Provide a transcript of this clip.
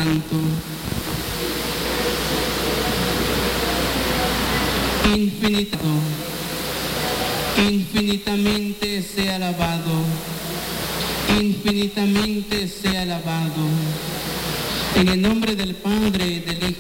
Santo. Infinitamente sea alabado, infinitamente sea alabado. En el nombre del Padre, del Hijo